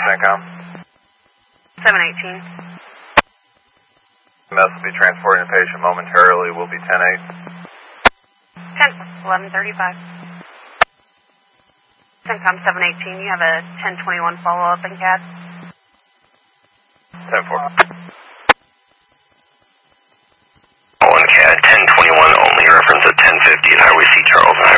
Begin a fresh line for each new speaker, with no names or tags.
CENTCOM.
718.
MS will be transporting a patient momentarily. Will be 10-8.
11:35. CENTCOM 718, you have a 1021 follow-up in CAD.
10-4.
All in CAD, 1021 only, reference at 1050 at Highway C. Charles and